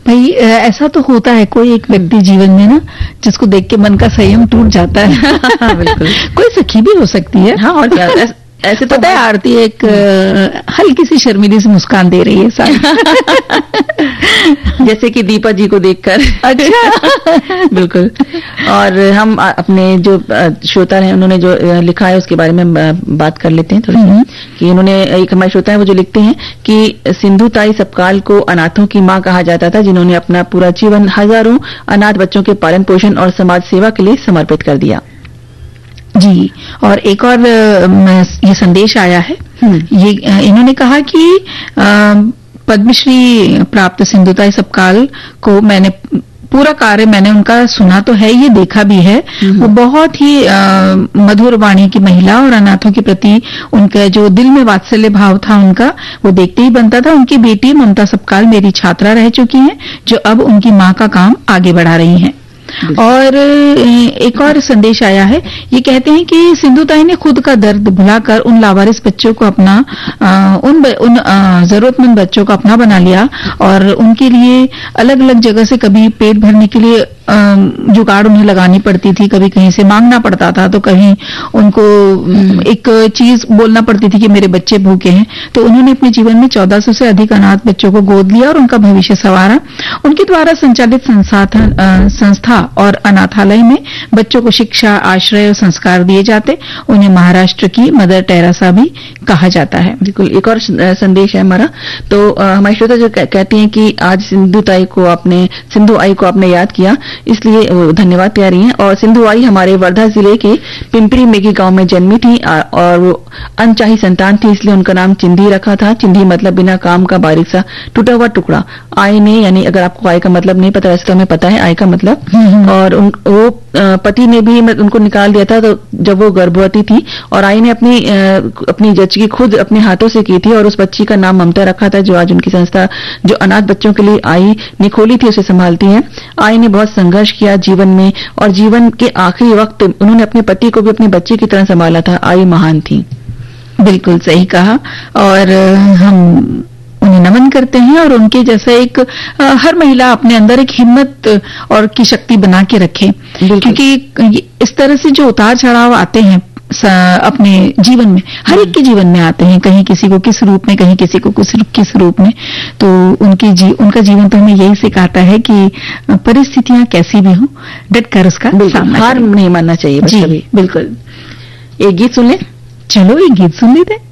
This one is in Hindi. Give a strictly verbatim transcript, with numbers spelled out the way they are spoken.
भाई ऐसा तो होता है, कोई एक व्यक्ति जीवन में ना जिसको देख के मन का संयम टूट जाता है। बिल्कुल। कोई सखी भी हो सकती है। हाँ, और क्या, ऐसे तो पता है आरती एक हल्की सी शर्मीली सी मुस्कान दे रही है सारी। जैसे कि दीपा जी को देखकर। अच्छा। बिल्कुल। और हम अपने जो श्रोता हैं उन्होंने जो लिखा है उसके बारे में बात कर लेते हैं थोड़ी सी, कि उन्होंने, एक हमारे श्रोता है वो जो लिखते हैं कि सिंधु ताई सपकाल को अनाथों की मां कहा जाता था, जिन्होंने अपना पूरा जीवन हजारों अनाथ बच्चों के पालन पोषण और समाज सेवा के लिए समर्पित कर दिया। जी, और एक और ये संदेश आया है, ये इन्होंने कहा कि पद्मश्री प्राप्त सिंधुताई सपकाल को मैंने पूरा कार्य मैंने उनका सुना तो है, ये देखा भी है। वो बहुत ही आ, मधुर वाणी की महिला, और अनाथों के प्रति उनका जो दिल में वात्सल्य भाव था उनका, वो देखते ही बनता था। उनकी बेटी ममता सपकाल मेरी छात्रा रह चुकी हैं, जो अब उनकी मां का काम आगे बढ़ा रही हैं। और एक और संदेश आया है, ये कहते हैं कि सिंधुताई ने खुद का दर्द भुलाकर उन लावारिस बच्चों को अपना आ, उन उन जरूरतमंद बच्चों को अपना बना लिया, और उनके लिए अलग अलग जगह से कभी पेट भरने के लिए जुगाड़ उन्हें लगानी पड़ती थी, कभी कहीं से मांगना पड़ता था, तो कहीं उनको एक चीज बोलना पड़ती थी कि मेरे बच्चे भूखे हैं। तो उन्होंने अपने जीवन में चौदह सौ से अधिक अनाथ बच्चों को गोद लिया और उनका भविष्य संवारा। उनके द्वारा संचालित संसाधन संस्था और अनाथालय में बच्चों को शिक्षा, आश्रय और संस्कार दिए जाते। उन्हें महाराष्ट्र की मदर टेरेसा भी कहा जाता है। बिल्कुल। एक और संदेश है हमारा, तो हमारे श्रोता जो कहती हैं कि आज सिंधु ताई को आपने सिंधु आई को आपने याद किया, इसलिए वो धन्यवाद कह रही हैं। और सिंधु आई हमारे वर्धा जिले के पिंपरी मेघी गांव में जन्मी थी, और वो अनचाही संतान थी, इसलिए उनका नाम चिंधी रखा था। चिंधी मतलब बिना काम का बारीक सा टूटा हुआ टुकड़ा। आई ने, यानी अगर आपको आई का मतलब नहीं पता, वैसे तो हमें पता है आई का मतलब। और उन, वो पति ने भी उनको निकाल दिया था तो जब वो गर्भवती थी, और आई ने अपनी अपनी जच्ची खुद अपने हाथों से की थी, और उस बच्ची का नाम ममता रखा था, जो आज उनकी संस्था जो अनाथ बच्चों के लिए आई ने खोली थी उसे संभालती है। आई ने बहुत संघर्ष किया जीवन में, और जीवन के आखिरी वक्त उन्होंने अपने पति को भी अपने बच्चे की तरह संभाला था। आई महान थी। बिल्कुल सही कहा, और हम उन्हें नमन करते हैं, और उनके जैसा एक आ, हर महिला अपने अंदर एक हिम्मत और की शक्ति बना के रखे, क्योंकि इस तरह से जो उतार चढ़ाव आते हैं अपने जीवन में, हर एक के जीवन में आते हैं, कहीं किसी को किस रूप में, कहीं किसी को किस रूप में, तो उनकी जी, उनका जीवन तो हमें यही सिखाता है कि परिस्थितियां कैसी भी हो, डट कर उसका सामना, हार नहीं मानना चाहिए। जी बिल्कुल। एक गीत सुन ले। चलो एक गीत सुन लेते हैं।